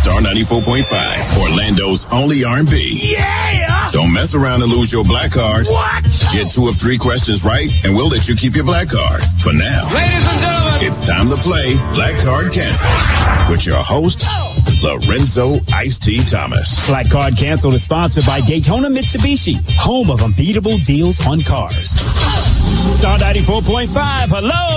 Star 94.5, Orlando's only R&B. Yeah! Don't mess around and lose your black card. What? Get 2 of 3 questions right, and we'll let you keep your black card. For now, Ladies and gentlemen, it's time to play Black Card Cancelled with your host, Lorenzo Ice-T Thomas. Black Card Canceled is sponsored by Daytona Mitsubishi, home of unbeatable deals on cars. Star 94.5, hello.